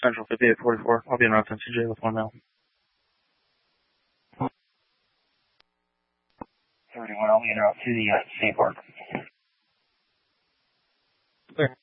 Central 5844. I'll be in route 10 CJ with 1 mile. 31, I'll be in route to the state park. Clear.